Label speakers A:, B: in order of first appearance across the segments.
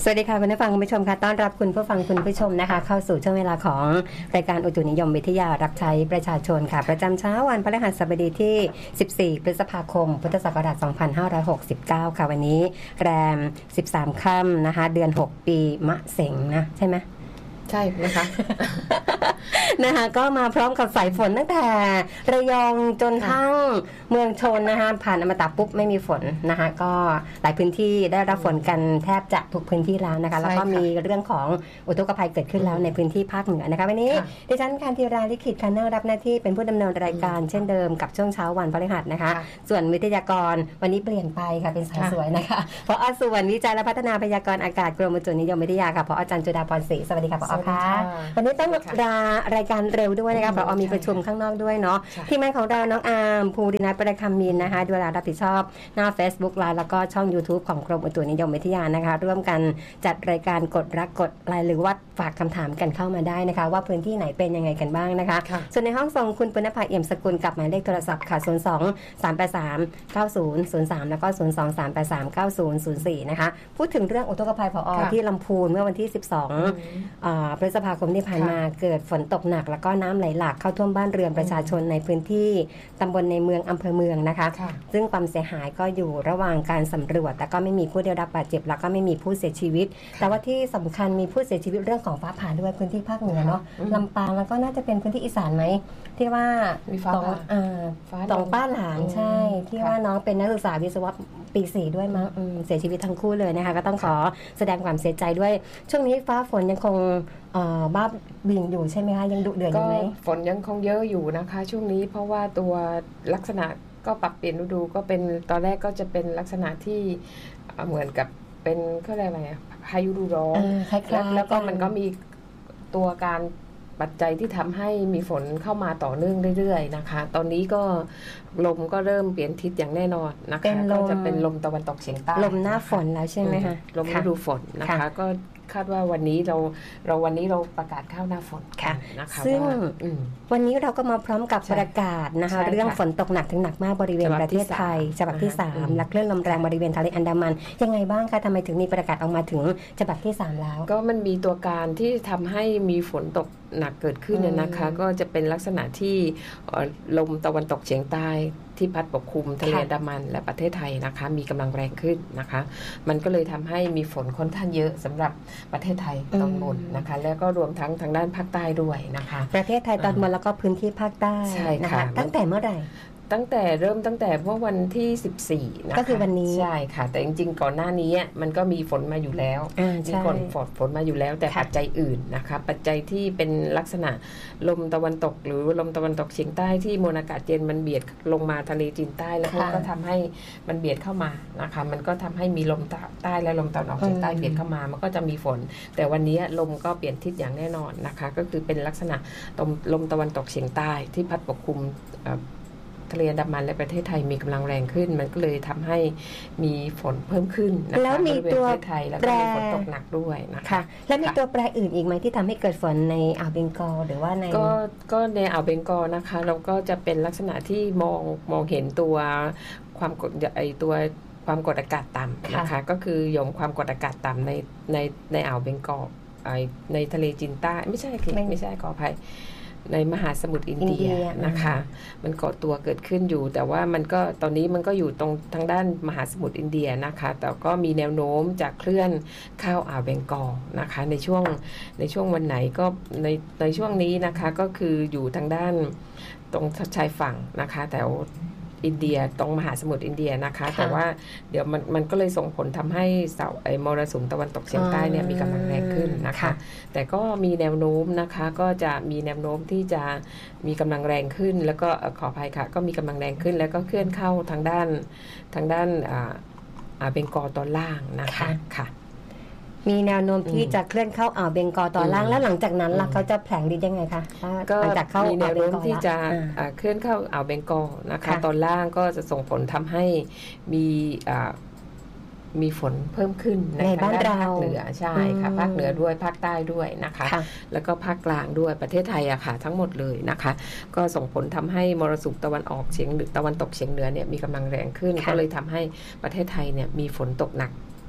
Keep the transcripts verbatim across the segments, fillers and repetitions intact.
A: สวัสดีค่ะคุณผู้ฟังคุณผู้ชมค่ะต้อนรับคุณผู้ฟังคุณผู้ชมนะคะเข้าสู่ช่วงเวลาของรายการอุตุนิยมวิทยารับใช้ประชาชนค่ะประจำเช้าวันพฤหัสบดีที่สิบสี่พฤษภาคมพุทธศักราชสองพันห้าร้อยหกสิบเก้าค่ะวันนี้แรมสิบสามค่ำนะคะเดือนหกปีมะเส็งนะใช่ไหม
B: ใช่นะคะ
A: นะคะก็มาพร้อมกับสายฝนตั้งแต่ระยองจนทั้งเมืองชนนะคะผ่านอมตะปุ๊บไม่มีฝนนะคะก็หลายพื้นที่ได้รับฝนกันแทบจะทุกพื้นที่แล้วนะคะแล้วก็มีเรื่องของอุทกภัยเกิดขึ้นแล้วในพื้นที่ภาคเหนือนะคะวันนี้ดิฉันการธีราลิขิตคันเนอร์รับหน้าที่เป็นผู้ดำเนินรายการเช่นเดิมกับช่วงเช้าวันพฤหัสนะคะส่วนวิทยากรวันนี้เปลี่ยนไปค่ะเป็นสายสวยนะคะเพราะส่วนวิจัยและพัฒนาพยากรณ์อากาศกรมอุตุนิยมวิทยาค่ะเพราะอาจารย์จุฬาภรณ์ศรีสวัสดีค่ะค่ะวันนี้ต้องรารายการเร็วด้วยนะคะเพราะมีประชุมข้างนอกด้วยเนาะที่แม่ของเราน้องอาร์มภูรินัทประคำมินนะคะดูแลรับผิดชอบหน้า Facebook ไลน์แล้วก็ช่อง YouTube ของกรมอุตุนิยมวิทยานะคะร่วมกันจัดรายการกดรักกดไลน์หรือว่าฝากคำถามกันเข้ามาได้นะคะว่าพื้นที่ไหนเป็นยังไงกันบ้างนะคะส่วนในห้องส่งคุณปุณภาเอี่ยมสกุลกับหมายเลขโทรศัพท์ค่ะศูนย์ สอง สาม แปด สาม เก้า ศูนย์ ศูนย์ สามแล้วก็ศูนย์ สอง สาม แปด สาม เก้า ศูนย์ ศูนย์ สี่นะคะพูดถึงเรื่องอุทกภัยผอ.ที่ลำพูนเมื่อวันที่สิบสองอ่าพฤษภาคมที่ผ่านมาเกิดฝนตกหนักแล้วก็น้ำไหลหลากเข้าท่วมบ้านเรือนประชาชนในพื้นที่ตำบลในเมืองอำเภอเมืองนะคะซึ่งความเสียหายก็อยู่ระหว่างการสำรวจแต่ก็ไม่มีผู้ได้รับบาดเจ็บแล้วก็ไม่มีผู้เสียชีวิตแต่ว่าที่สำคัญมีผู้เสียชีวิตเรื่องของฟ้าผ่าด้วยพื้นที่ภาคเหนือเนาะลำปางแล้วก็น่าจะเป็นพื้นที่อีสานไหมที่ว่าตองอ่าตองป้าหลานใช่ที่ว่าน้องเป็นนักศึกษาวิศวะปีสี่ด้วยมั้งเสียชีวิตทั้งคู่เลยนะคะก็ต้องขอแสดงความเสียใจด้วยช่วงนี้ฟ้าฝนยังคงบ้าบิ่งอยู่ใช่ไหมคะยังดุเดือดอยู่ไหม
B: ฝนยังคงเยอะอยู่นะคะช่วงนี้เพราะว่าตัวลักษณะก็ปรับเปลี่ยนฤดูก็เป็นตอนแรกก็จะเป็นลักษณะที่เหมือนกับเป็นเขาเรียกอะไรพายุฤดูร้อนแล้วก็มันก็มีตัวการปัจจัยที่ทำให้มีฝนเข้ามาต่อเนื่องเรื่อยๆนะคะตอนนี้ก็ลมก็เริ่มเปลี่ยนทิศอย่างแน่นอนนะคะก็จะเป็นลมตะวันตกเฉียงใต้
A: ลมหน้าฝนแล้วใช่ไหมคะ
B: ลมฤดูฝนนะคะก็คาดว่าวันนี้เราเราวันนี้เราประกาศเข้าหน้าฝนกันนะคะ
A: ซึ่งวันนี้เราก็มาพร้อมกับประกาศนะคะเรื่องฝนตกหนักถึงหนักมากบริเวณประเทศไทยฉบับที่สามและคลื่นลมแรงบริเวณทะเลอันดามันยังไงบ้างคะทำไมถึงมีประกาศออกมาถึงฉบับที่สามแล้ว
B: ก็มันมีตัวการที่ทำให้มีฝนตกหนักเกิดขึ้นเนี่ยนะคะก็จะเป็นลักษณะที่ลมตะวันตกเฉียงใต้ที่พัดปกคลุมทะเลอันดามันและประเทศไทยนะคะมีกำลังแรงขึ้นนะคะมันก็เลยทำให้มีฝนค่อนข้างเยอะสำหรับประเทศไทยตอนบนนะคะแล้วก็รวมทั้งทางด้านภาคใต้ด้วยนะคะ
A: ประเทศไทยตอนบนแล้วก็พื้นที่ภาคใต้นะคะตั้งแต่เมื่อไหร่
B: ตั้งแต่เริ่มตั้งแต่เมื่อวันที่สิบสี่นะคะ
A: ก็คือวันนี้
B: ใช่ค่ะแต่จริงๆก่อนหน้านี้มันก็มีฝนมาอยู่แล้วมีฝนฝนฝนมาอยู่แล้วแต่ปัจจัยอื่นนะคะปัจจัยที่เป็นลักษณะลมตะวันตกหรือลมตะวันตกเฉียงใต้ที่มวลอากาศเย็นมันเบียดลงมาทะเลจีนใต้แล้วก็ทำให้มันเบียดเข้ามานะคะมันก็ทำให้มีลมใต้และลมตะวันออกเฉียงใต้เบียดเข้ามามันก็จะมีฝนแต่วันนี้ลมก็เปลี่ยนทิศอย่างแน่นอนนะคะก็คือเป็นลักษณะลมตะวันตกเฉียงใต้ที่พัดปกคลุมทะเลอันดามันและประเทศไทยมีกำลังแรงขึ้นมันก็เลยทำให้มีฝนเพิ่มขึ้นนะคะ
A: แล้วมีตัว
B: ไทยแล้วก็มีฝนตกหนักด้วยนะคะ
A: แล้วมีตัวแปรอื่นอีกไหมที่ทำให้เกิดฝนในอ่าวเบงกอลหรือว่าใน
B: ก็ก็ในอ่าวเบงกอลนะคะเราก็จะเป็นลักษณะที่มองมองเห็นตัวความกดไอตัวความกดอากาศต่ำนะคะก็คือหย่อมความกดอากาศต่ำในในในอ่าวเบงกอลไอในทะเลจีนใต้ไม่ใช่ไม่ใช่ขออภัยในมหาสมุทรอินเดียนะคะมันก่อตัวเกิดขึ้นอยู่แต่ว่ามันก็ตอนนี้มันก็อยู่ตรงทางด้านมหาสมุทรอินเดียนะคะแต่ก็มีแนวโน้มจะเคลื่อนเข้าอ่าวเบงกอลนะคะในช่วงในช่วงวันไหนก็ในในช่วงนี้นะคะก็คืออยู่ทางด้านตรงชายฝั่งนะคะแต่อินเดียตรงมหาสมุทรอินเดียนะคะแต่ว่าเดี๋ยวมันมันก็เลยส่งผลทำให้เสาไอ้มรสุมตะวันตกเฉียงใต้เนี่ยมีกำลังแรงขึ้นนะคะแต่ก็มีแนวโน้มนะคะก็จะมีแนวโน้มที่จะมีกำลังแรงขึ้นแล้วก็ขออภัยค่ะก็มีกำลังแรงขึ้นแล้วก็เคลื่อนเข้าทางด้านทางด้านอ่าอ่าเบงกอลตอนล่างนะคะค่ะ
A: มีแนวโน้มที่จะเคลื่อนเข้าอ่าวเบงกอลตอนล่างแล้วหลังจากนั้นล่ะเขาจะแผลงฤทธิ์ยังไงคะ
B: ก็มีแนวโน้มที่จะเคลื่อนเข้าอ่าวเบงกอลนะคะตอนล่างก็จะส่งผลทำให้มีมีฝนเพิ่มขึ้นในบ้านเราภาคเหนือใช่ค่ะภาคเหนือด้วยภาคใต้ด้วยนะคะแล้วก็ภาคกลางด้วยประเทศไทยอะค่ะทั้งหมดเลยนะคะก็ส่งผลทำให้มรสุมตะวันออกเฉียงตะวันตกเฉียงเหนือเนี่ยมีกำลังแรงขึ้นก็เลยทำให้ประเทศไทยเนี่ยมีฝนตกหนัก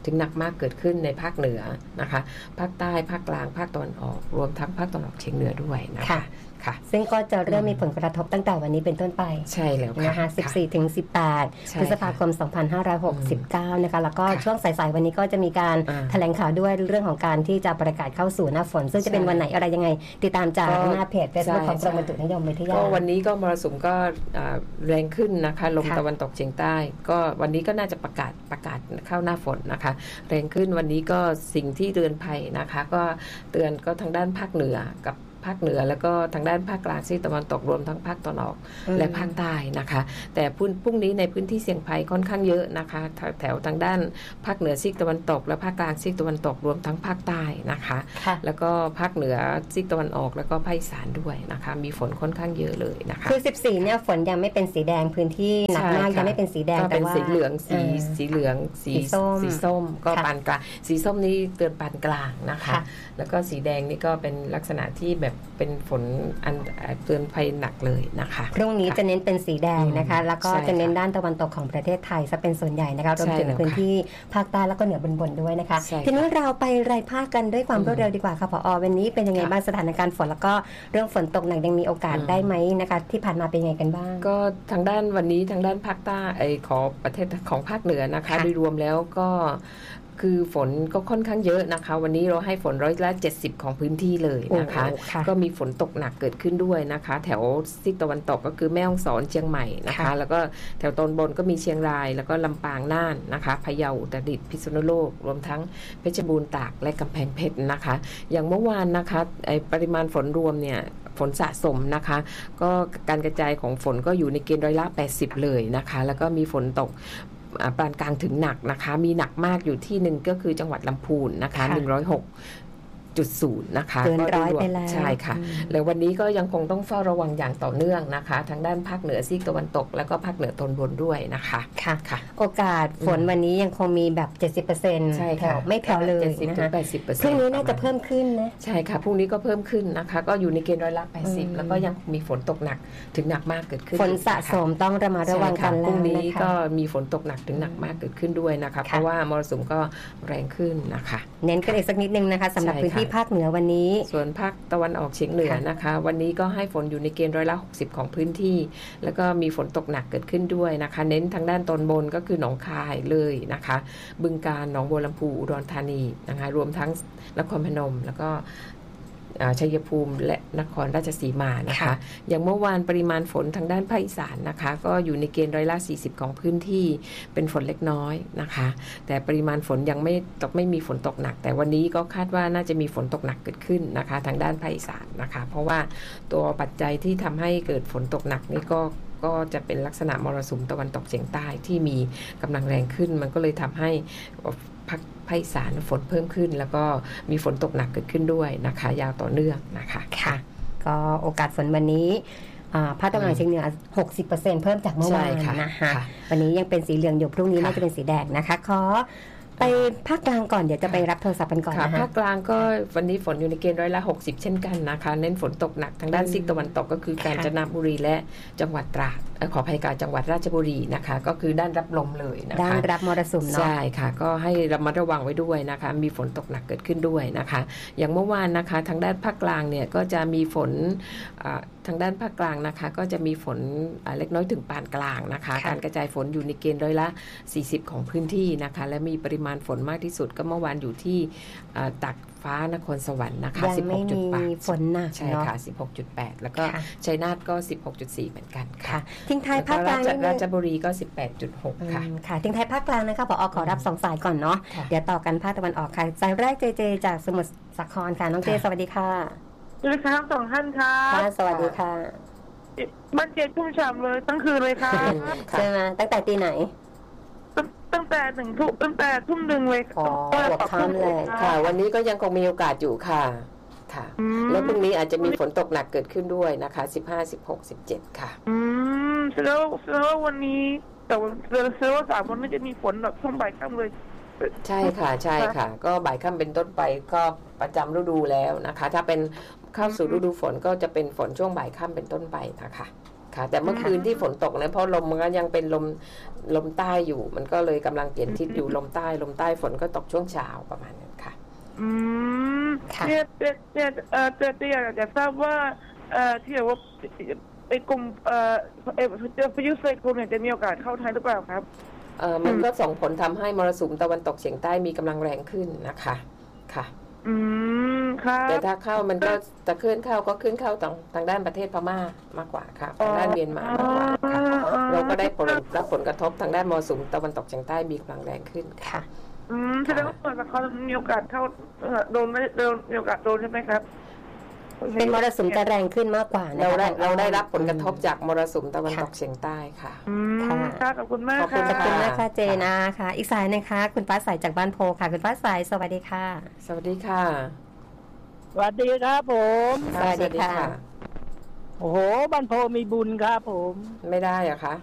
B: ถึงหนักมากเกิดขึ้นในภาคเหนือนะคะภาคใต้ภาคกลางภาคตะวันออกรวมทั้งภาคตะวันออกเฉียงเหนือด้วยนะคะ
A: ซึ่งก็จะเริ่มมีผลกระทบตั้งแต่วันนี้เป็นต้นไป
B: ใช่แล้ว
A: นะคะ สิบสี่ถึงสิบแปด พฤษภาคม สองพันห้าร้อยหกสิบเก้า นะคะแล้วก็ช่วงสายๆวันนี้ก็จะมีการแถลงข่าวด้วยเรื่องของการที่จะประกาศเข้าสู่หน้าฝนซึ่งจะเป็นวันไหนอะไรยังไงติดตามจากหน้าเพจ Facebook ของกรมอุตุนิยมวิทยา
B: ก็วันนี้ก็มรสุมก็แรงขึ้นนะคะลมตะวันตกเฉียงใต้ก็วันนี้ก็น่าจะประกาศประกาศเข้าหน้าฝนนะคะแรงขึ้นวันนี้ก็สิ่งที่เตือนภัยนะคะก็เตือนก็ทางด้านภาคเหนือกับภาคเหนือแล้วก็ทางด้านภาคกลางซีกตะวันตกรวมทั้งภาคตะวันออกและภาคใต้นะคะแต่พรุ่งนี้ในพื้นที่เสี่ยงภัยค่อนข้างเยอะนะคะแถวทางด้านภาคเหนือซีกตะวันตกและภาคกลางซีกตะวันตกรวมทั้งภาคใต้นะคะแล้วก็ภาคเหนือซีกตะวันออกแล้วก็ภาคอีสานด้วยนะคะมีฝนค่อนข้างเยอะเลยนะคะ
A: คือสิบสี่เนี่ยฝนยังไม่เป็นสีแดงพื้นที่หนักมากยังไม่เป็นสีแดง
B: แต่ว่าเป็นสีเหลืองสีสีเหลืองสีส้มสีส้มก็ปานกลางสีส้มนี่เตือนปานกลางนะคะแล้วก็สีแดงนี่ก็เป็นลักษณะที่แบบเป็นฝนอันเตือนภัยหนักเลยนะคะ
A: พรุ่งนี้จะเน้นเป็นสีแดงนะคะแล้วก็จะเน้นด้านตะวันตกของประเทศไทยซะเป็นส่วนใหญ่นะคะรวมถึงพื้นที่ภาคใต้แล้วก็เหนือบนๆด้วยนะคะทีนี้เราไปรายภาคกันด้วยความรวดเร็วดีกว่าค่ะผอ.วันนี้เป็นยังไงบ้างสถานการณ์ฝนแล้วก็เรื่องฝนตกหนักยังมีโอกาสได้ไหมนะคะที่ผ่านมาเป็นยังไงกันบ้าง
B: ก็ทางด้านวันนี้ทางด้านภาคใต้ไอ้ของประเทศของภาคเหนือนะคะโดยรวมแล้วก็คือฝนก็ค่อนข้างเยอะนะคะวันนี้เราให้ฝนร้อยละเจ็ดสิบของพื้นที่เลยนะคะก็มีฝนตกหนักเกิดขึ้นด้วยนะคะแถวซีกตะวันตกก็คือแม่ฮ่องสอนเชียงใหม่นะคะแล้วก็แถวตอนบนก็มีเชียงรายแล้วก็ลำปางน่านนะคะพะเยาอุตรดิตถ์พิษณุโลกรวมทั้งเพชรบูรณ์ตากและกำแพงเพชรนะคะอย่างเมื่อวานนะคะไอ้ปริมาณฝนรวมเนี่ยฝนสะสมนะคะก็การกระจายของฝนก็อยู่ในเกณฑ์ร้อยละแปดสิบเลยนะคะแล้วก็มีฝนตกปานกลางถึงหนักนะคะมีหนักมากอยู่ที่หนึ่งก็คือจังหวัดลำพูนนะคะหนึ่งร้อยหกจุดศูนย์ นะคะ
A: เกินร้อยไปแล้ว
B: ใช่ค่ะแล้ววันนี้ก็ยังคงต้องเฝ้าระวังอย่างต่อเนื่องนะคะทางด้านภาคเหนือซีกตะวันตกแล้วก็ภาคเหนือตอนบนด้วยนะคะ
A: ค่ะค่ะโอกาสฝนวันนี้ยังคงมีแบบ เจ็ดสิบเปอร์เซ็นต์
B: ใช่ค่ะ
A: ไม่แผ่วเลยนะคะ
B: แปดสิบเปอร์เซ็นต์
A: พรุ่งนี้น่าจะเพิ่มขึ้นนะ
B: ใช่ค่ะพรุ่งนี้ก็เพิ่มขึ้นนะคะก็อยู่ในเกณฑ์ร้อยละแปดสิบแล้วก็ยังมีฝนตกหนักถึงหนักมากเกิดขึ้น
A: ฝนสะสมต้องระมัดระวังกันแล้ว
B: พรุ่งนี้ก็มีฝนตกหนักถึงหนักมากเกิดขึ้นด้วยนะคะเพราะว่ามรสุมก็แรงขึ้นนะคะ
A: เน้นกันอีกสักนิดนึงนะคะสำหรับพื้นที่ภาคเหนือวันนี้
B: ส่วนภาคตะวันออกเฉียงเหนือนะคะวันนี้ก็ให้ฝนอยู่ในเกณฑ์ร้อยละหกสิบของพื้นที่แล้วก็มีฝนตกหนักเกิดขึ้นด้วยนะคะเน้นทางด้านตอนบนก็คือหนองคายเลยนะคะบึงกาฬหนองบัวลำพูอุดรธานีนะคะรวมทั้งนครพนมแล้วก็ชัยภูมิและนครราชสีมานะคะอย่างเมื่อวานปริมาณฝนทางด้านภาคอีสานนะคะก็อยู่ในเกณฑ์ร้อยละสี่สิบของพื้นที่เป็นฝนเล็กน้อยนะคะแต่ปริมาณฝนยังไม่ตกไม่มีฝนตกหนักแต่วันนี้ก็คาดว่าน่าจะมีฝนตกหนักเกิดขึ้นนะคะทางด้านภาคอีสานนะคะเพราะว่าตัวปัจจัยที่ทำให้เกิดฝนตกหนักนี่ก็ก็จะเป็นลักษณะมรสุมตะวันตกเฉียงใต้ที่มีกำลังแรงขึ้นมันก็เลยทำให้ภาคภาคอีสานฝนเพิ่มขึ้นแล้วก็มีฝนตกหนักเกิดขึ้นด้วยนะคะยาวต่อเนื่องนะคะ
A: ค่ะก็โอกาสฝนวันนี้ภาคตะวันออกเฉียงเหนือ หกสิบเปอร์เซ็นต์ เพิ่มจากเมื่อวานนะคะวันนี้ยังเป็นสีเหลืองอยู่พรุ่งนี้น่าจะเป็นสีแดงนะคะขอไปภาคกลางก่อนเดี๋ยวจะไปรับโทรศัพท์กันก่อนนะคะ
B: ภาคกลางก็วันนี้ฝนอยู่ในเกณฑ์ร้อยละหกสิบเช่นกันนะคะเน้นฝนตกหนักทางด้านซีกตะวันตกก็คือกาญจนบุรีและจังหวัดตราดขออภัยค่ะจังหวัดราชบุรีนะคะก็คือด้านรับลมเลยนะคะ
A: ด้านรับมรสุมเนาะ
B: ใช่ค่ะก็ให้ระมัดระวังไว้ด้วยนะคะมีฝนตกหนักเกิดขึ้นด้วยนะคะอย่างเมื่อวานนะคะทางด้านภาคกลางเนี่ยก็จะมีฝนทางด้านภาคกลางนะคะก็จะมีฝนเล็กน้อยถึงปานกลางนะคะการกระจายฝนอยู่ในเกณฑ์ร้อยละสี่สิบของพื้นที่นะคะและมีปริมาณฝนมากที่สุดก็เมื่อวานอยู่ที่ตากฟ้านครสวรรค์นะคะ
A: สิบหกจุดแปด ฝนหนัก
B: ใช่ค่ะ สิบหกจุดแปด แล้วก็ชัยนาทก็ สิบหกจุดสี่ เหมือนกันค่ะ
A: ทิ้งท้ายภาคกลาง
B: ราชบุรีก็ สิบแปดจุดหก ค่ะ
A: ค่ะทิ้งท้ายภาคกลางนะคะผอ.ขอรับสองสายก่อนเนาะเดี๋ยวต่อกันภาคตะวันออกค่ะสายแรกเจเจจากสมุทรสาครค่ะน้องเจสวัสดีค่ะ
C: สวัสดีครับสองท่านครับ
A: สวัสดีค่ะ
C: บ้านเจชุ่มฉ่ำเลยทั้งคืนเลยค่ะ
A: ใช่ไหมตั้งแต่ตีไหน
C: ตั้งแต่หนึ่งทุ่มตั้งแต่ทุ่มหนึ่งเลย
A: อ๋อหลับค่ำเลย
B: ค่ะวันนี้ก็ยังคงมีโอกาสอยู่ค่ะค่ะแล้วพรุ่งนี้อาจจะมีฝนตกหนักเกิดขึ้นด้วยนะคะสิบห้า สิบหก สิบเจ็ดค่ะ
C: อืมแล้วแล้ววันนี้แต่ว่าแล้วสามวันนี้จะมีฝนแบบช่วงบ่ายค่ำเลย
B: ใช่ค่ะใช่ค่ะก็บ่ายค่ำเป็นต้นไปก็ประจำฤดูแล้วนะคะถ้าเป็นเข้าสู่ฤดูฝนก็จะเป็นฝนช่วงบ่ายค่ำเป็นต้นไปนะคะค่ะแต่เมื่อคืนที่ฝนตกเนี่ยเพราะลมมันก็ยังเป็นลมลมใต้อยู่มันก็เลยกำลังเปลี่ยนทิศอยู่ลมใต้ลมใต้ฝนก็ตกช่วงเช้าประมาณนั้นค่ะ
C: อืมเนี่ยเนี่ยเอ่อเจ๊อยากจะทราบว่าเอ่อที่ว่าไอ้กลุ่มเอ่อเอ่อพายุไซโคลนเนี่ยจะมีโอกาสเข้าไทยหรือเปล่าครับ
B: เอ่อมันก็ส่งผลทำให้มรสุมตะวันตกเฉียงใต้มีกำลังแรงขึ้นนะคะค่ะ
C: อืมครับ
B: แต่ถ้าเข้ามันก็จะเคลื่อนเข้าก็เคลื่อนเข้าทางทางด้านประเทศพม่ามากกว่าค่ะทางด้านเมียนมามากกว่าค่ะเราก็ได้ผลรับผลกระทบทางด้านมรสุมตะวันตกเฉียงใต้มีกำลังแรงขึ้นค่ะ
C: อืมแสดงว่าส่วนเขามีโอกาสเข้าโดนไม่โดนมีโอกาสโดนใช่ไหมครับ
A: เป็นมรสุมจะแรงขึ้นมากกว่า
B: เราได้เราได้รับผลกระทบจากมรสุมตะวันตกเฉียงใต้ค่ะ
C: ค่ะขอบคุณมาก
A: ขอบคุณมากค่ะเจนาค่ะอีกสายนะคะคุณฟ้าใสจากบ้านโพค่ะคุณฟ้าใสสวัสดีค่ะ
B: สวัสดีค่ะ
D: สวัสดีครับผม
B: สวัสดีค่ะ
D: โอ้โหบ้านโพมีบุญครับผม
B: ไม่ได้อะคะ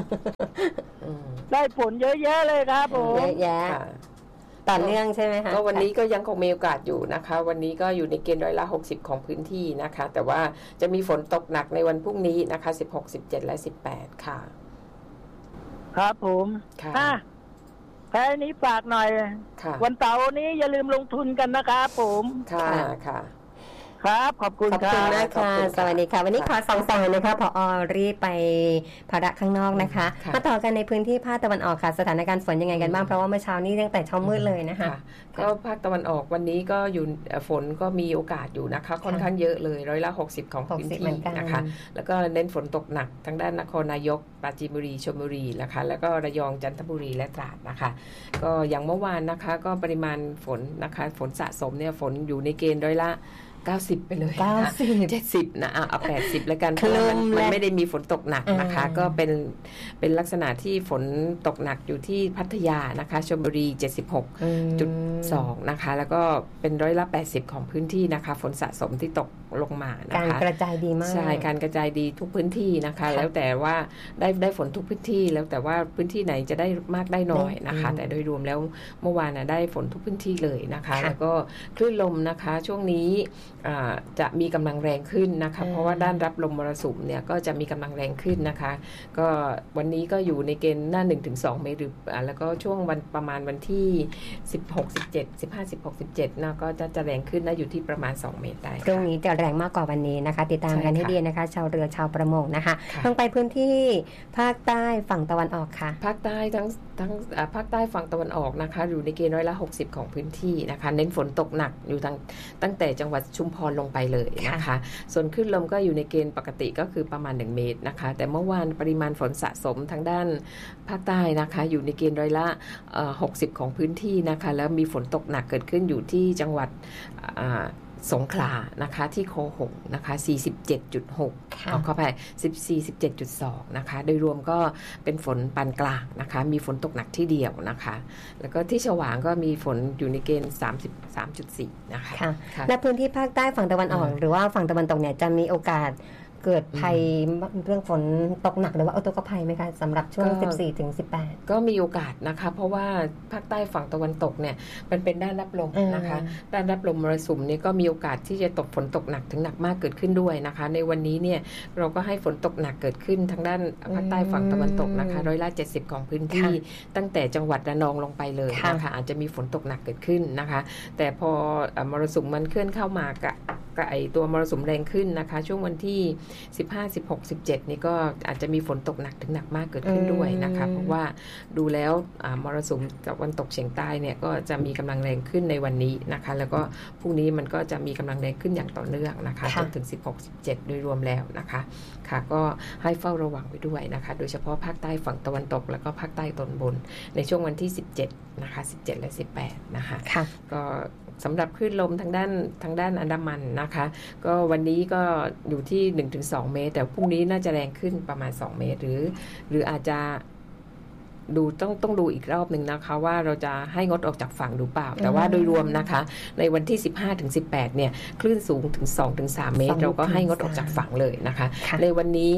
D: ได้ผลเยอะแยะเลยครับผม
A: เยอะแยะต่อเนื่องใช่ไหมคะ
B: ก็วันนี้ก็ยังคงมีโอกาสอยู่นะคะวันนี้ก็อยู่ในเกณฑ์ร้อยละหกสิบของพื้นที่นะคะแต่ว่าจะมีฝนตกหนักในวันพรุ่งนี้นะคะสิบหก สิบเจ็ดและสิบแปดค่ะ
D: ครับผมค่ะแค่นี้ฝากหน่อยวันเสาร์นี้อย่าลืมลงทุนกันนะครับผม
B: ค่ะค่ะ
D: ครับขอบคุณ
A: ขอบคุณมากค่ะสวัสดีค่ะวันนี้ขอสองสายนะคะผอ.รีบไปภาระข้างนอกนะคะมาต่อกันในพื้นที่ภาคตะวันออกค่ะสถานการณ์ฝนยังไงกันบ้างเพราะว่าเมื่อเช้านี้ตั้งแต่เช้ามืดเลยนะคะ
B: ก็ภาคตะวันออกวันนี้ก็อยู่ฝนก็มีโอกาสอยู่นะคะค่อนข้างเยอะเลยร้อยละหกสิบของพื้นที่นะคะแล้วก็เน้นฝนตกหนักทางด้านนครนายกปราจีนบุรีชลบุรีนะคะแล้วก็ระยองจันทบุรีและตราดนะคะก็อย่างเมื่อวานนะคะก็ปริมาณฝนนะคะฝนสะสมเนี่ยฝนอยู่ในเกณฑ์ร้อยละเก้าสิบไปเลย
A: เก้าสิบ
B: เจ็ดสิบนะอ่ะเอาแปดสิบแล้วกันเพราะมันมันไม่ได้มีฝนตกหนักนะคะก็เป็นเป็นลักษณะที่ฝนตกหนักอยู่ที่พัทยานะคะชลบุรี เจ็ดสิบหกจุดสอง นะคะแล้วก็เป็นร้อยละแปดสิบของพื้นที่นะคะฝนสะสมที่ตกลงมานะคะ
A: การกระจายดีมาก
B: ใช่การกระจายดีทุกพื้นที่นะคะแล้วแต่ว่าได้ได้ฝนทุกพื้นที่แล้วแต่ว่าพื้นที่ไหนจะได้มากได้น้อยนะคะแต่โดยรวมแล้วเมื่อวานนะได้ฝนทุกพื้นที่เลยนะคะแล้วก็คลื่นลมนะคะช่วงนี้จะมีกำลังแรงขึ้นนะคะเพราะว่าด้านรับลมมรสุมเนี่ยก็จะมีกำลังแรงขึ้นนะคะก็วันนี้ก็อยู่ในเกณฑ์หน้า หนึ่งถึงสอง เมตรแล้วก็ช่วงวันประมาณวันที่สิบหก สิบเจ็ด สิบห้า สิบหก สิบเจ็ดนะก็จะจะแรงขึ้นนะอยู่ที่ประมาณสองเมตรได้
A: ตรงนี้จะแรงมากกว่าวันนี้นะคะติดตามกันให้ดีนะคะชาวเรือชาวประมงนะคะลงไปพื้นที่ภาคใต้ฝั่งตะวันออกค่ะ
B: ภาคใต้ทั้งทั้งภาคใต้ฝั่งตะวันออกนะคะอยู่ในเกณฑ์ร้อยละหกสิบของพื้นที่นะคะเน้นฝนตกหนักอยู่ทั้งตั้งแต่จังหวัดชุมพรลงไปเลยนะคะส่วนคลื่นลมก็อยู่ในเกณฑ์ปกติก็คือประมาณหนึ่งเมตรนะคะแต่เมื่อวานปริมาณฝนสะสมทางด้านภาคใต้นะคะอยู่ในเกณฑ์ร้อยละหกสิบของพื้นที่นะคะแล้วมีฝนตกหนักเกิดขึ้นอยู่ที่จังหวัดสงขลานะคะที่โคหงนะคะ สี่สิบเจ็ดจุดหก เอาเข้าไป สิบสี่ สิบเจ็ดจุดสอง นะคะโดยรวมก็เป็นฝนปานกลางนะคะมีฝนตกหนักที่เดียวนะคะแล้วก็ที่ฉวางก็มีฝนอยู่ในเกณฑ์ สามสิบสามจุดสี่ นะคะ
A: และพื้นที่ภาคใต้ฝั่งตะวันออกหรือว่าฝั่งตะวันตกเนี่ยจะมีโอกาสเกิดภัยเรื่องฝนตกหนักหรือว่าอุทกภัยไหมคะสำหรับช่วง สิบสี่ถึงสิบแปด
B: ก็มีโอกาสนะคะเพราะว่าภาคใต้ฝั่งตะวันตกเนี่ยมันเป็นด้านรับลมนะคะด้านรับลมมรสุมนี่ก็มีโอกาสที่จะตกฝนตกหนักถึงหนักมากเกิดขึ้นด้วยนะคะในวันนี้เนี่ยเราก็ให้ฝนตกหนักเกิดขึ้นทางด้านภาคใต้ฝั่งตะวันตกนะคะร้อยละเจ็ดสิบของพื้นที่ตั้งแต่จังหวัดระนองลงไปเลยนะคะอาจจะมีฝนตกหนักเกิดขึ้นนะคะแต่พอมรสุมมันเคลื่อนเข้ามากะไอตัวมรสุมแรงขึ้นนะคะช่วงวันที่สิบห้า สิบหก สิบเจ็ดนี่ก็อาจจะมีฝนตกหนักถึงหนักมากเกิดขึ้นด้วยนะคะเพราะว่าดูแล้วมรสุมตะวันตกเฉียงใต้เนี่ยก็จะมีกำลังแรงขึ้นในวันนี้นะคะแล้วก็พรุ่งนี้มันก็จะมีกำลังแรงขึ้นอย่างต่อเนื่องนะคะจนถึงสิบหก สิบเจ็ดโดยรวมแล้วนะคะค่ะก็ให้เฝ้าระวังไว้ด้วยนะคะโดยเฉพาะภาคใต้ฝั่งตะวันตกแล้วก็ภาคใต้ตอนบนในช่วงวันที่สิบเจ็ดนะคะสิบเจ็ดและสิบแปดนะคะก็สำหรับคลื่นลมทางด้านทางด้านอันดามันนะคะก็วันนี้ก็อยู่ที่ หนึ่งถึงสอง เมตรแต่พรุ่งนี้น่าจะแรงขึ้นประมาณสองเมตรหรือหรืออาจจะดูต้องต้องดูอีกรอบหนึ่งนะคะว่าเราจะให้งดออกจากฝั่งหรือเปล่าแต่ว่าโดยรวมนะคะในวันที่ สิบห้าถึงสิบแปด เนี่ยคลื่นสูงถึง สองถึงสาม เมตรเราก็ให้งดออกจากฝั่งเลยนะคะในวันนี้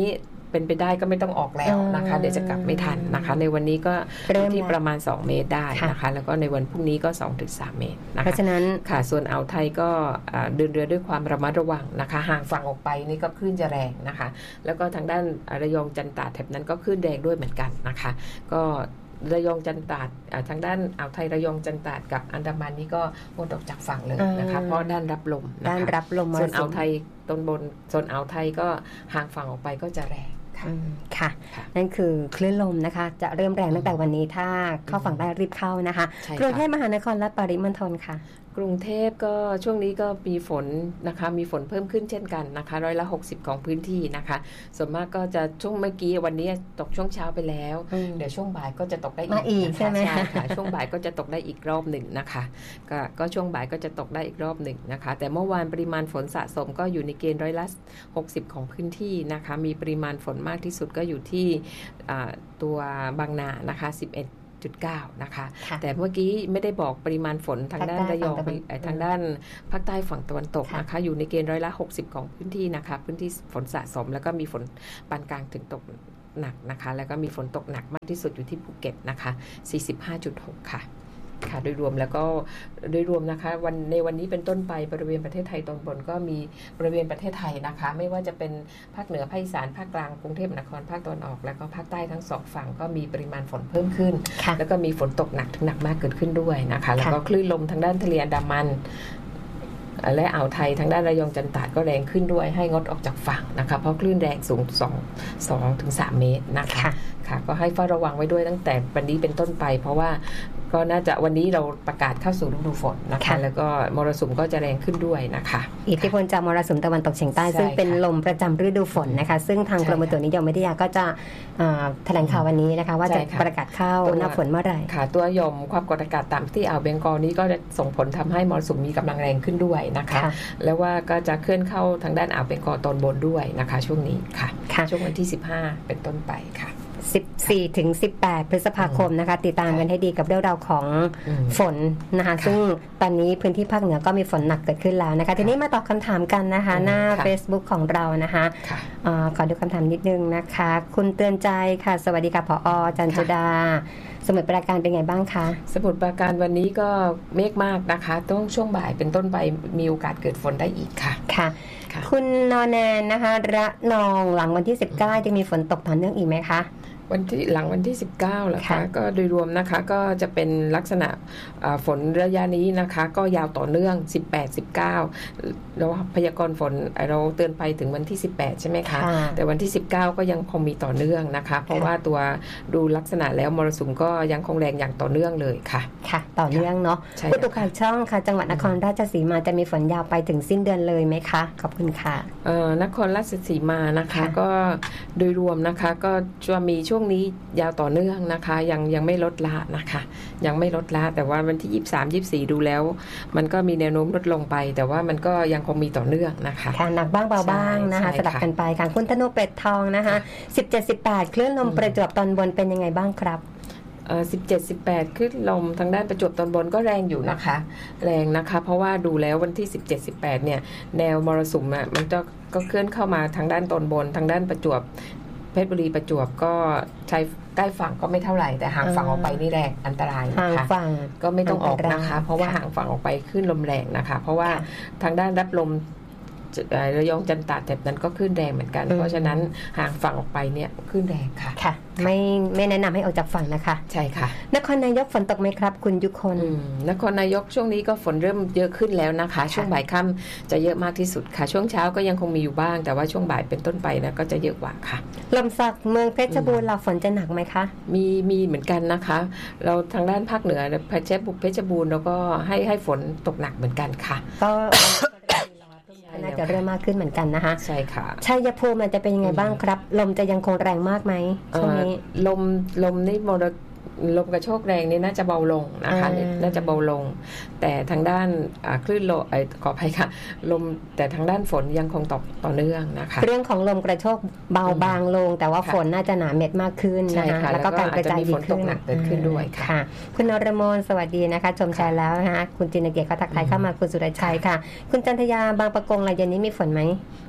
B: เป็นไปได้ก็ไม่ต้องออกแล้วนะคะเดี๋ยวจะกลับไม่ทันนะคะในวันนี้ก็ที่ประมาณสองเมตรได้นะคะแล้วก็ในวันพรุ่งนี้ก็ สองถึงสาม เมตรนะคะเพราะฉะนั้นค่ะส่วนอ่าวไทยก็เดินเรือด้วยความระมัดระวังนะคะห่างฝั่งออกไปนี่ก็คลื่นจะแรงนะคะแล้วก็ทางด้านระยองจันตาดแถบนั้นก็คลื่นแรงด้วยเหมือนกันนะคะก็ระยองจันตาดทางด้านอ่าวไทยระยองจันตาดกับอันดามันนี่ก็งดออกจากฝั่งเลยนะคะเพราะด้านรับลมด้านรับลมส่วนอ่าวไทยตอนบนส่วนอ่าวไทยก็ห่างฝั่งออกไปก็จะแรงค่ะนั่นคือคลื่นลมนะคะจะเริ่มแรงตั้งแต่วันนี้ถ้าเข้าฝั่งได้รีบเข้านะคะกรุงเทพมหานครและปริมณฑลค่ะกรุงเทพก็ช่วงนี้ก็มีฝนนะคะมีฝนเพิ่มขึ้นเช่นกันนะคะร้อยละหกสิบของพื้นที่นะคะส่วนมากก็จะช่วงเมื่อกี้วันนี้ตกช่วงเช้าไปแล้วเดี๋ยวช่วงบ่ายก็จะตกได้อีกใช่ไหมคะช่วงบ่ายก็จะตกได้อีกรอบหนึ่งนะคะก็ก็ช่วงบ่ายก็จะตกได้อีกรอบหนึ่งนะคะแต่เมื่อวานปริมาณฝนสะสมก็อยู่ในเกณฑ์ร้อยละหกสิบของพื้นที่นะคะมีปริมาณฝนมากที่สุดก็อยู่ที่ตัวบางนานะคะสิบเอ็ดจุดเก้า นะคะแต่เมื่อกี้ไม่ได้บอกปริมาณฝนทางด้านระยองทางด้านภาคใต้ฝั่งตะวันตกนะคะอยู่ในเกณฑ์ร้อยละหกสิบของพื้นที่นะคะพื้นที่ฝนสะสมแล้วก็มีฝนปานกลางถึงตกหนักนะคะแล้วก็มีฝนตกหนักมากที่สุดอยู่ที่ภูเก็ตนะคะ สี่สิบห้าจุดหก ค่ะค่ะโดยรวมแล้วก็โดยรวมนะคะวันในวันนี้เป็นต้นไปบริเวณประเทศไทยตอนบนก็มีบริเวณประเทศไทยนะคะไม่ว่าจะเป็นภาคเหนือภาคอีสานภาคกลางกรุงเทพมหานครภาคตะวันออกแล้วก็ภาคใต้ทั้งสองฝั่งก็มีปริมาณฝนเพิ่มขึ้นแล้วก็มีฝนตกหนักถึงหนักมากเกิดขึ้นด้วยนะคะแล้วก็คลื่นลมทางด้านทะเลอันดามันและอ่าวไทยทางด้านระยองจันตาดก็แรงขึ้นด้วยให้งดออกจากฝั่งนะคะเพราะคลื่นแรงสูงสองถึงสาม เมตรนะคะค่ะก็ให้เฝ้าระวังไว้ด้วยตั้งแต่วันนี้เป็นต้นไปเพราะว่าก็น่าจะวันนี้เราประกาศเข้าสู่ฤดูฝนนะคะแล้วก็มรสุมก็จะแรงขึ้นด้วยนะคะอิทธิพลจากมรสุมตะวันตกเฉียงใต้ซึ่งเป็นลมประจำฤดูฝนนะคะซึ่งทางกรมอุตุนิยมวิทยาก็จะแถลงข่าววันนี้นะคะว่าจะประกาศเข้าหน้าฝนเมื่อไหร่ค่ะตัวหย่อมความกดอากาศต่ำที่อ่าวเบงกอลนี้ก็จะส่งผลทำให้มรสุมมีกำลังแรงขึ้นด้วยนะคะแล้วว่าก็จะเคลื่อนเข้าทางด้านอ่าวเบงกอลตอนบนด้วยนะคะช่วงนี้ค่ะช่วงวันที่สิบห้าเป็นต้นไปค่ะสิบสี่ถึงสิบแปดพฤษภาคมนะคะติดตามกันให้ดีกับเรื่องราวของฝนนะคะซึ่งตอนนี้พื้นที่ภาคเหนือก็มีฝนหนักเกิดขึ้นแล้วนะคะทีนี้มาตอบคำถามกันนะคะหน้า Facebook ของเรานะคะขอดูคำถามนิดนึงนะคะคุณเตือนใจค่ะสวัสดีค่ะผอ.จันจุดาสมุทรปราการเป็นไงบ้างคะสมุทรปราการวันนี้ก็เมฆมากนะคะต้องช่วงบ่ายเป็นต้นไปมีโอกาสเกิดฝนได้อีกค่ะค่ะคุณนอแนนนะคะระนองหลังวันที่สิบเก้าจะมีฝนตกต่อเนื่องอีกไหมคะวันที่หลังวันที่สิบเก้าเหรอคะก็โดยรวมนะคะก็จะเป็นลักษณะฝนระยะนี้นะคะก็ยาวต่อเนื่องสิบแปด สิบเก้าแล้วพยากรณ์ฝนเราเตือนไปถึงวันที่สิบแปดใช่ไหมคะแต่วันที่สิบเก้าก็ยังคงมีต่อเนื่องนะคะเพราะว่าตัวดูลักษณะแล้วมรสุมก็ยังคงแรงอย่างต่อเนื่องเลยค่ะค่ะต่อเนื่องเนาะอุตุข่าวช่องค่ะจังหวัดนครราชสีมาจะมีฝนยาวไปถึงสิ้นเดือนเลยไหมคะขอบคุณค่ะนครราชสีมานะคะก็โดยรวมนะคะก็จะมีช่วงนี้ยาวต่อเนื่องนะคะยังยังไม่ลดละนะคะยังไม่ลดละแต่ว่าวันที่ยี่สิบสาม ยี่สิบสี่ดูแล้วมันก็มีแนวโน้มลดลงไปแต่ว่ามันก็ยังคงมีต่อเนื่องนะคะค่ะหนักบ้างเบาบ้างนะคะสลับกันไปค่ะคุณธนูเป็ดทองนะคะสิบเจ็ด สิบแปดคลื่นลมประจวบตอนบนเป็นยังไงบ้างครับสิบเจ็ด สิบแปดคลื่นลมทางด้านประจวบตอนบนก็แรงอยู่นะคะแรงนะคะเพราะว่าดูแล้ววันที่สิบเจ็ด สิบแปดเนี่ยแนวมรสุมอ่ะมันจะก็เคลื่อนเข้ามาทางด้านตอนบนทางด้านประจวบเพชรบุรีประจวบก็ใช้ใกล้ฝั่งก็ไม่เท่าไหร่แต่ห่างฝั่งออกไปนี่แรงอันตรายนะคะห่างฝั่งก็ไม่ต้องออกนะคะเพราะว่าห่างฝั่งออกไปขึ้นลมแรงนะคะเพราะว่าทางด้านรับลมระยองจันตาดแถบนั้นก็ขึ้นแรงเหมือนกันเพราะฉะนั้นห่างฝั่งออกไปเนี่ยขึ้นแรงค่ะค่ะไม่ไม่แนะนำให้ออกจากฝั่งนะคะใช่ค่ะนครนายกฝนตกไหมครับคุณยุคนนครนายกช่วงนี้ก็ฝนเริ่มเยอะขึ้นแล้วนะคะช่วงบ่ายค่ำจะเยอะมากที่สุดค่ะช่วงเช้าก็ยังคงมีอยู่บ้างแต่ว่าช่วงบ่ายเป็นต้นไปนะก็จะเยอะกว่าค่ะลมสักเมืองเพชรบูรณ์เราฝนจะหนักไหมคะมีมีเหมือนกันนะคะเราทางด้านภาคเหนือเพชรบุรีเพชรบูรณ์แล้วก็ให้ให้ฝนตกหนักเหมือนกันค่ะก็น่าจะเริ่มมากขึ้นเหมือนกันนะคะใช่ค่ะชัยภูมิมันจะเป็นยังไงบ้างครับลมจะยังคงแรงมากไหมช่วงนี้ลมลมนี่มรลมกระโชกแรงนี่น่าจะเบาลงนะคะน่าจะเบาลงแต่ทางด้านคลื่นลมขออภัยค่ะลมแต่ทางด้านฝนยังคงตกต่อเนื่องนะคะเรื่องของลมกระโชกเบาบางลงแต่ว่าฝนน่าจะหนาเม็ดมากขึ้นนะคะแล้วก็การกระจายดีขึ้นเกิดขึ้นด้วยค่ะคุณนรมนสวัสดีนะคะชมแชร์แล้วนะคะคุณจินเกียรติเขาทักทายเข้ามาคุณสุรชัยค่ะคุณจันทยาบางประกงอะไรเย็นนี้มีฝนไหม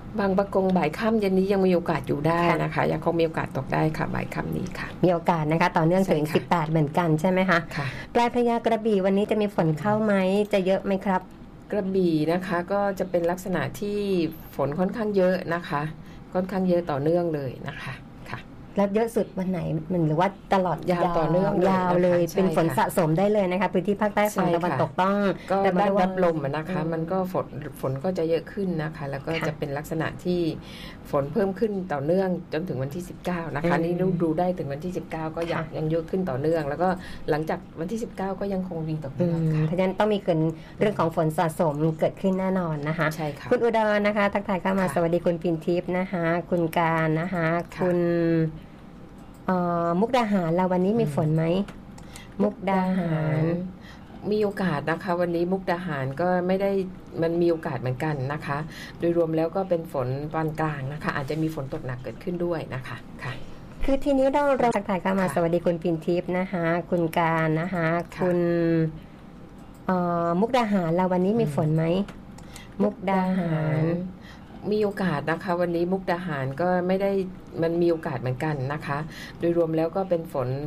B: บางประกงบ่ายค่ำเย็นนี้ยังมีโอกาสอยู่ได้นะคะยังคงมีโอกาสตกได้ค่ะบ่ายค่ำนี้ค่ะ
A: มีโอกาสนะคะต่อเนื่องถึงสิบแปดเหมือนกันใช่ไหมคะ
B: ค่ะ
A: ปลายพระยากระบี่วันนี้จะมีฝนเข้าไหมจะเยอะไหมครับ
B: กระบี่นะคะก็จะเป็นลักษณะที่ฝนค่อนข้างเยอะนะคะค่อนข้างเยอะต่อเนื่องเลยนะคะ
A: แล้วเยอะสุดวันไหนมันหรือว่าตลอด
B: ยาวต่อเนื่อง
A: ยาวเลยเป็นฝนสะสมได้เลยนะคะพื้นที่ภาคใต้ฝั่งตะวันตกต้อง
B: ก็ได้รับลมนะคะมันก็ฝนฝนก็จะเยอะขึ้นนะคะแล้วก็จะเป็นลักษณะที่ฝนเพิ่มขึ้นต่อเนื่องจนถึงวันที่สิบเก้านะคะนี่ดูได้ถึงวันที่สิบเก้าก็ยังยังเยอะขึ้นต่อเนื่องแล้วก็หลังจากวันที่สิบเก้าก็ยังคงมีต่อเนื่องค่ะ
A: เพราะฉะนั้นต้องมีเกิดเรื่องของฝนสะสมเกิดขึ้นแน่นอนนะคะ
B: ใช่ค่ะ
A: คุณอุดรนะคะทักทายเข้ามาสวัสดีคุณปิ่นทิพย์นะคะคุณการนะคะคุณมุกดาหารเราวันนี้มีฝนไหมมุกดาหาร
B: มีโอกาสนะคะวันนี้มุกดาหารก็ไม่ได้มันมีโอกาสเหมือนกันนะคะโดยรวมแล้วก็เป็นฝนปานกลางนะคะอาจจะมีฝนตกหนักเกิดขึ้นด้วยนะคะค่ะ
A: คือทีนี้เราเราทักทายเข้ามาสวัสดีคุณปิ่นทิพย์นะคะคุณการนะคะคุณมุกดาหารเราวันนี้มีฝนไหมมุกดาหาร
B: มีโอกาสนะคะวันนี้มุกดาหารก็ไม่ได้มันมีโอกาสเหมือนกันนะคะโดยรวมแล้วก็เป็นฝน